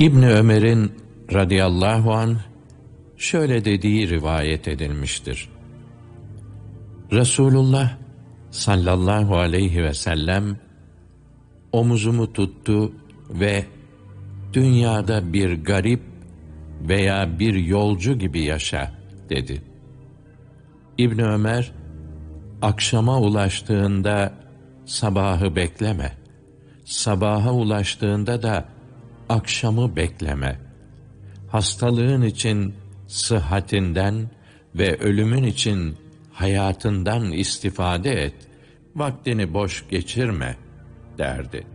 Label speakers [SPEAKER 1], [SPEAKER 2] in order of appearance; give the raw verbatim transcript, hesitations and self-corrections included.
[SPEAKER 1] İbni Ömer'in radıyallahu anh şöyle dediği rivayet edilmiştir. Resulullah sallallahu aleyhi ve sellem omuzumu tuttu ve dünyada bir garip veya bir yolcu gibi yaşa dedi. İbni Ömer, akşama ulaştığında sabahı bekleme, sabaha ulaştığında da akşamı bekleme. Hastalığın için sıhhatinden ve ölümün için hayatından istifade et, vaktini boş geçirme derdi.